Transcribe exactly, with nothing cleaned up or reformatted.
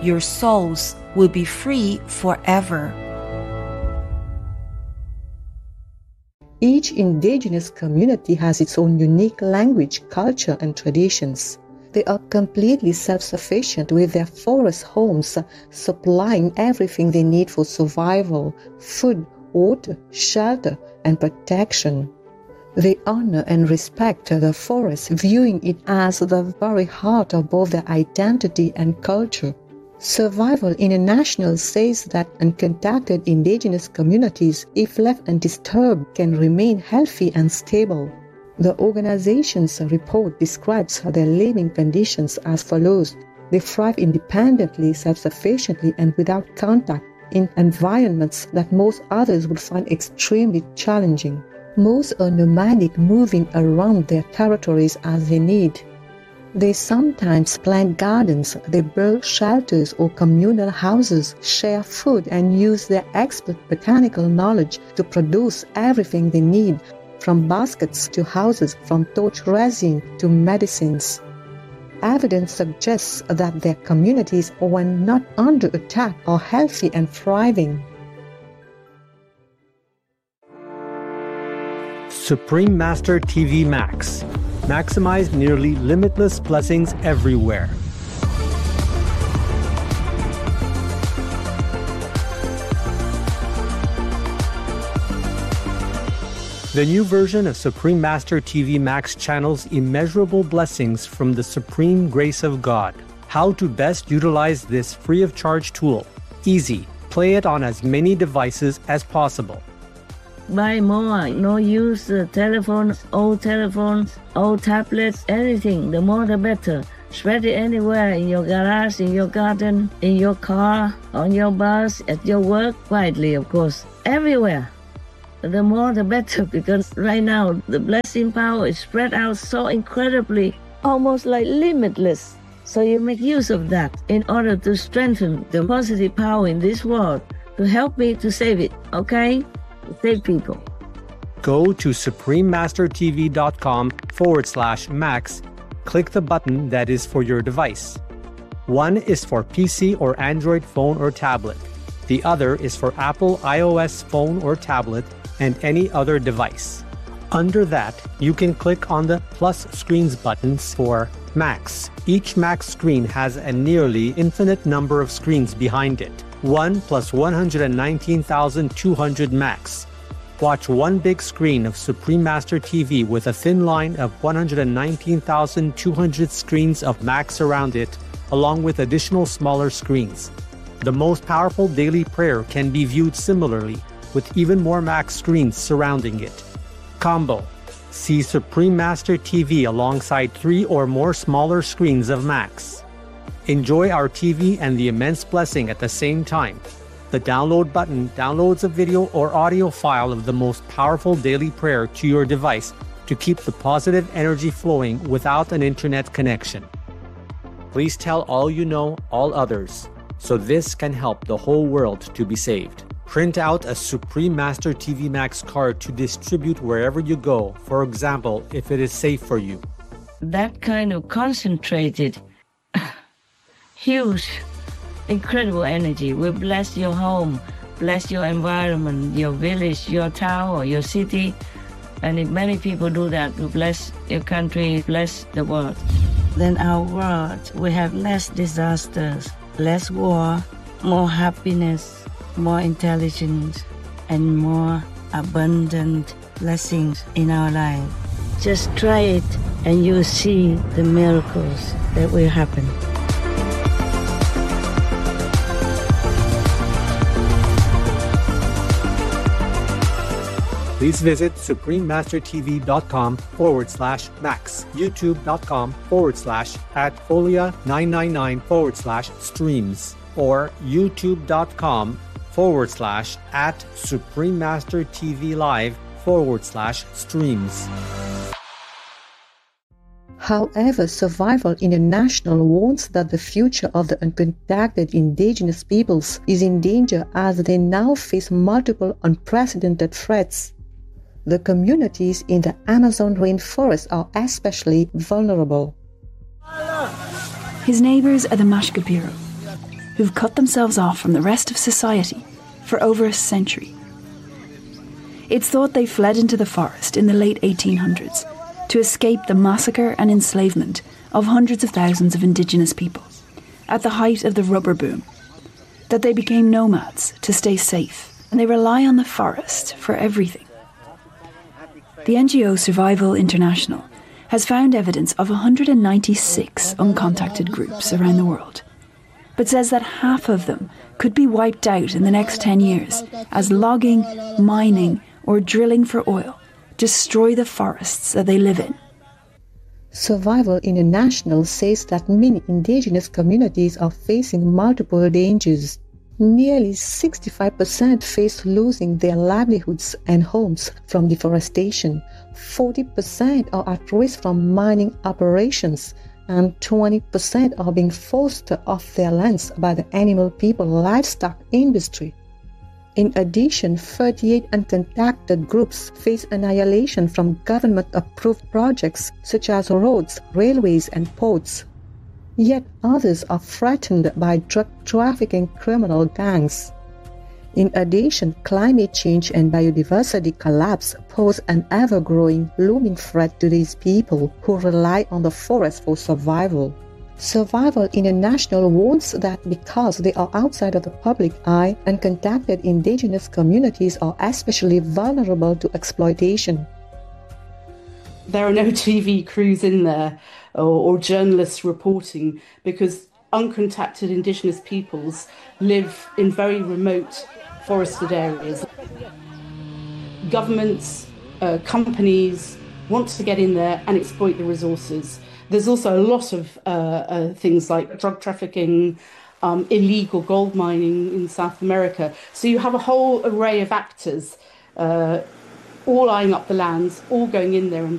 your souls will be free forever. Each indigenous community has its own unique language, culture, and traditions. They are completely self-sufficient with their forest homes, supplying everything they need for survival: food, water, shelter, and protection. They honor and respect the forest, viewing it as the very heart of both their identity and culture. Survival International says that uncontacted indigenous communities, if left undisturbed, can remain healthy and stable. The organization's report describes their living conditions as follows. They thrive independently, self-sufficiently, and without contact in environments that most others would find extremely challenging. Most are nomadic, moving around their territories as they need. They sometimes plant gardens, they build shelters or communal houses, share food, and use their expert botanical knowledge to produce everything they need, from baskets to houses, from torch resin to medicines. Evidence suggests that their communities, when not under attack, are healthy and thriving. Supreme Master T V Max. Maximize nearly limitless blessings everywhere. The new version of Supreme Master T V Max channels immeasurable blessings from the supreme grace of God. How to best utilize this free of charge tool. Easy. Play it on as many devices as possible. Buy more, no use uh, telephones, old telephones, old tablets, anything, the more the better. Spread it anywhere, in your garage, in your garden, in your car, on your bus, at your work, quietly of course, everywhere. The more the better, because right now the blessing power is spread out so incredibly, almost like limitless. So you make use of that in order to strengthen the positive power in this world, to help me to save it, okay? Save people. Go to suprememastertv.com forward slash max. Click the button that is for your device. One is for P C or Android phone or tablet. The other is for Apple iOS phone or tablet and any other device. Under that, you can click on the plus screens buttons for Max. Each Max screen has a nearly infinite number of screens behind it. one plus one hundred nineteen thousand two hundred Max. Watch one big screen of Supreme Master T V with a thin line of one hundred nineteen thousand two hundred screens of Max around it, along with additional smaller screens. The most powerful daily prayer can be viewed similarly, with even more Max screens surrounding it. Combo. See Supreme Master T V alongside three or more smaller screens of Max. Enjoy our T V and the immense blessing at the same time. The download button downloads a video or audio file of the most powerful daily prayer to your device to keep the positive energy flowing without an internet connection. Please tell all you know, all others, so this can help the whole world to be saved. Print out a Supreme Master T V Max card to distribute wherever you go, for example, if it is safe for you. That kind of concentrated huge, incredible energy will bless your home, bless your environment, your village, your town, or your city. And if many people do that, to bless your country, bless the world. Then our world will have less disasters, less war, more happiness, more intelligence, and more abundant blessings in our life. Just try it and you'll see the miracles that will happen. Please visit suprememastertv.com forward slash max, youtube.com forward slash at folia999 forward slash streams, or youtube.com forward slash at suprememastertv live forward slash streams. However, Survival International warns that the future of the uncontacted indigenous peoples is in danger as they now face multiple unprecedented threats. The communities in the Amazon rainforest are especially vulnerable. His neighbors are the Mashkapiro, who've cut themselves off from the rest of society for over a century. It's thought they fled into the forest in the late eighteen hundreds to escape the massacre and enslavement of hundreds of thousands of indigenous people at the height of the rubber boom, that they became nomads to stay safe, and they rely on the forest for everything. The N G O Survival International has found evidence of one hundred ninety-six uncontacted groups around the world, but says that half of them could be wiped out in the next ten years as logging, mining, or drilling for oil destroy the forests that they live in. Survival International says that many indigenous communities are facing multiple dangers. Nearly sixty-five percent face losing their livelihoods and homes from deforestation, forty percent are at risk from mining operations, and twenty percent are being forced off their lands by the animal people livestock industry. In addition, thirty-eight uncontacted groups face annihilation from government-approved projects such as roads, railways, and ports. Yet others are threatened by drug trafficking criminal gangs. In addition, climate change and biodiversity collapse pose an ever-growing, looming threat to these people who rely on the forest for survival. Survival International warns that because they are outside of the public eye, uncontacted indigenous communities are especially vulnerable to exploitation. There are no T V crews in there or, or journalists reporting because uncontacted indigenous peoples live in very remote forested areas. Governments, uh, companies want to get in there and exploit the resources. There's also a lot of uh, uh, things like drug trafficking, um, illegal gold mining in South America. So you have a whole array of actors uh, all eyeing up the lands, all going in there and